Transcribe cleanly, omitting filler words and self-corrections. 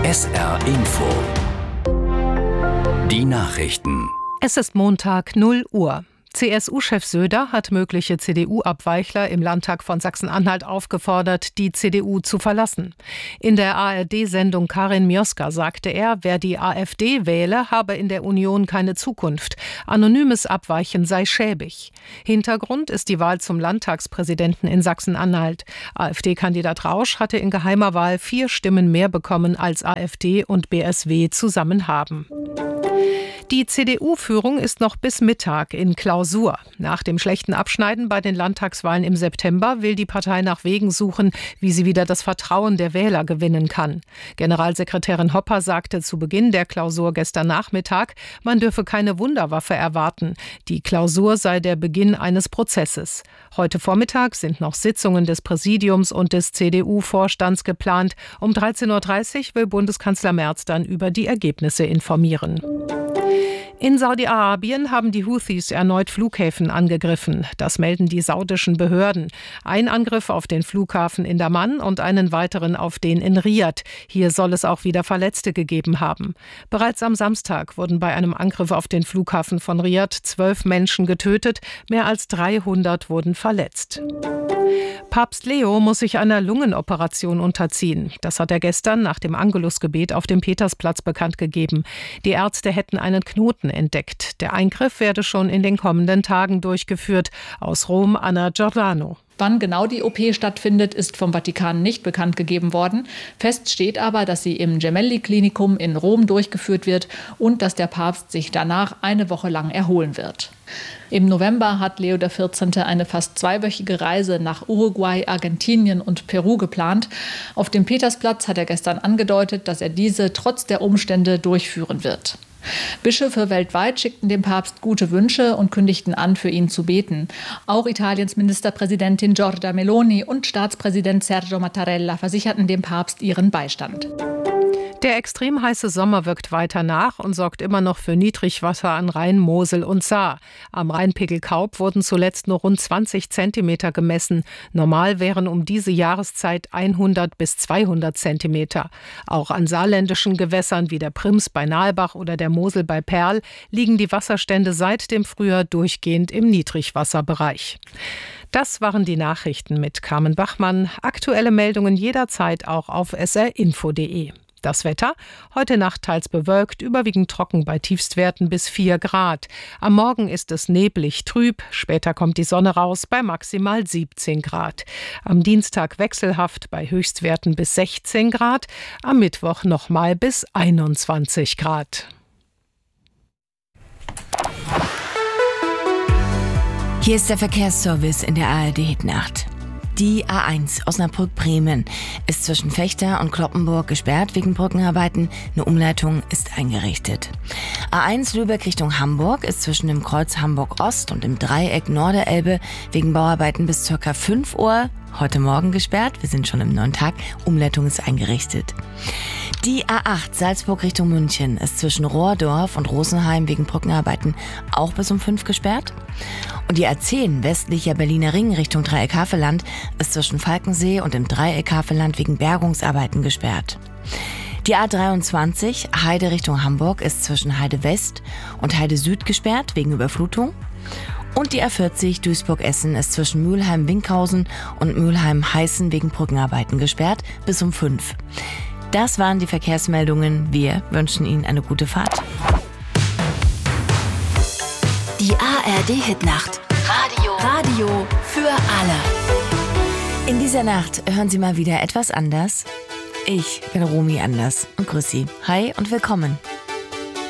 SR Info. Die Nachrichten. Es ist Montag, 0 Uhr. CSU-Chef Söder hat mögliche CDU-Abweichler im Landtag von Sachsen-Anhalt aufgefordert, die CDU zu verlassen. In der ARD-Sendung Karin Mioska sagte er, wer die AfD wähle, habe in der Union keine Zukunft. Anonymes Abweichen sei schäbig. Hintergrund ist die Wahl zum Landtagspräsidenten in Sachsen-Anhalt. AfD-Kandidat Rausch hatte in geheimer Wahl 4 Stimmen mehr bekommen, als AfD und BSW zusammen haben. Die CDU-Führung ist noch bis Mittag in Klausur. Nach dem schlechten Abschneiden bei den Landtagswahlen im September will die Partei nach Wegen suchen, wie sie wieder das Vertrauen der Wähler gewinnen kann. Generalsekretärin Hopper sagte zu Beginn der Klausur gestern Nachmittag, man dürfe keine Wunderwaffe erwarten. Die Klausur sei der Beginn eines Prozesses. Heute Vormittag sind noch Sitzungen des Präsidiums und des CDU-Vorstands geplant. Um 13.30 Uhr will Bundeskanzler Merz dann über die Ergebnisse informieren. In Saudi-Arabien haben die Houthis erneut Flughäfen angegriffen. Das melden die saudischen Behörden. Ein Angriff auf den Flughafen in Daman und einen weiteren auf den in Riad. Hier soll es auch wieder Verletzte gegeben haben. Bereits am Samstag wurden bei einem Angriff auf den Flughafen von Riad 12 Menschen getötet. Mehr als 300 wurden verletzt. Papst Leo muss sich einer Lungenoperation unterziehen. Das hat er gestern nach dem Angelusgebet auf dem Petersplatz bekannt gegeben. Die Ärzte hätten einen Knoten entdeckt. Der Eingriff werde schon in den kommenden Tagen durchgeführt. Aus Rom, Anna Giordano. Wann genau die OP stattfindet, ist vom Vatikan nicht bekannt gegeben worden. Fest steht aber, dass sie im Gemelli-Klinikum in Rom durchgeführt wird und dass der Papst sich danach eine Woche lang erholen wird. Im November hat Leo XIV. Eine fast 2-wöchige Reise nach Uruguay, Argentinien und Peru geplant. Auf dem Petersplatz hat er gestern angedeutet, dass er diese trotz der Umstände durchführen wird. Bischöfe weltweit schickten dem Papst gute Wünsche und kündigten an, für ihn zu beten. Auch Italiens Ministerpräsidentin Giorgia Meloni und Staatspräsident Sergio Mattarella versicherten dem Papst ihren Beistand. Der extrem heiße Sommer wirkt weiter nach und sorgt immer noch für Niedrigwasser an Rhein, Mosel und Saar. Am Rheinpegel Kaub wurden zuletzt nur rund 20 Zentimeter gemessen. Normal wären um diese Jahreszeit 100 bis 200 Zentimeter. Auch an saarländischen Gewässern wie der Prims bei Nahlbach oder der Mosel bei Perl liegen die Wasserstände seit dem Frühjahr durchgehend im Niedrigwasserbereich. Das waren die Nachrichten mit Carmen Bachmann. Aktuelle Meldungen jederzeit auch auf srinfo.de. Das Wetter: heute Nacht teils bewölkt, überwiegend trocken bei Tiefstwerten bis 4 Grad. Am Morgen ist es neblig trüb, später kommt die Sonne raus bei maximal 17 Grad. Am Dienstag wechselhaft bei Höchstwerten bis 16 Grad, am Mittwoch nochmal bis 21 Grad. Hier ist der Verkehrsservice in der ARD-Hitnacht. Die A1 Osnabrück-Bremen ist zwischen Vechta und Cloppenburg gesperrt wegen Brückenarbeiten. Eine Umleitung ist eingerichtet. A1 Lübeck Richtung Hamburg ist zwischen dem Kreuz Hamburg-Ost und dem Dreieck Norderelbe wegen Bauarbeiten bis ca. 5 Uhr heute Morgen gesperrt. Wir sind schon im neuen Tag. Umleitung ist eingerichtet. Die A8 Salzburg Richtung München ist zwischen Rohrdorf und Rosenheim wegen Brückenarbeiten auch bis um 5 gesperrt. Und die A10 westlicher Berliner Ring Richtung Dreieck Havelland ist zwischen Falkensee und dem Dreieck Havelland wegen Bergungsarbeiten gesperrt. Die A23 Heide Richtung Hamburg ist zwischen Heide West und Heide Süd gesperrt wegen Überflutung. Und die A40 Duisburg-Essen ist zwischen Mülheim-Winkhausen und Mülheim-Heißen wegen Brückenarbeiten gesperrt bis um 5. Das waren die Verkehrsmeldungen. Wir wünschen Ihnen eine gute Fahrt. Die ARD-Hitnacht. Radio für alle. In dieser Nacht hören Sie mal wieder etwas anders. Ich bin Romy Anders und grüß Sie. Hi und willkommen.